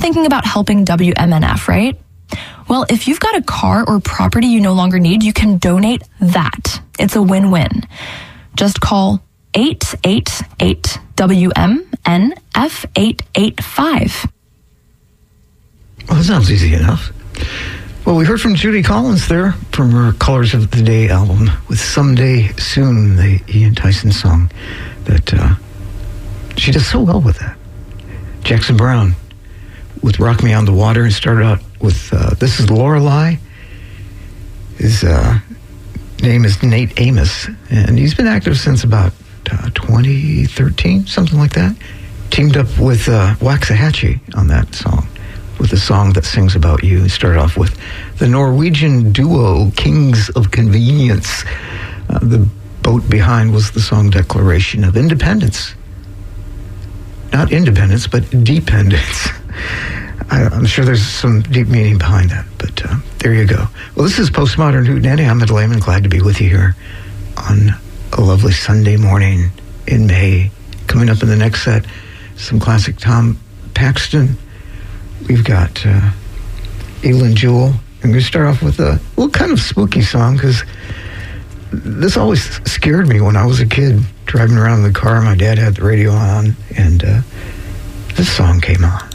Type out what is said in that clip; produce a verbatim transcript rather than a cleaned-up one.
thinking about helping W M N F, right? Well, if you've got a car or property you no longer need, you can donate that. It's a win-win. Just call eight eight eight W M N F eight eight five. Well, that sounds easy enough. Well, we heard from Judy Collins there from her Colors of the Day album with Someday Soon, the Ian Tyson song that uh, she does so well with that. Jackson Browne with Rock Me on the Water, and started out with uh, This is Lorelei. His uh, name is Nate Amos, and he's been active since about uh, twenty thirteen, something like that. Teamed up with uh, Waxahachie on that song, with a song that sings about you. He started off with the Norwegian duo Kings of Convenience. Uh, the boat behind was the song Declaration of Independence. Not independence, but dependence. I, I'm sure there's some deep meaning behind that, but uh, there you go. Well, this is Postmodern Hootenanny. I'm Ed Lehman, glad to be with you here on a lovely Sunday morning in May. Coming up in the next set, some classic Tom Paxton. We've got uh, Elin Jewell. I'm going to start off with a little kind of spooky song, because this always scared me when I was a kid, driving around in the car. My dad had the radio on, and uh, this song came on.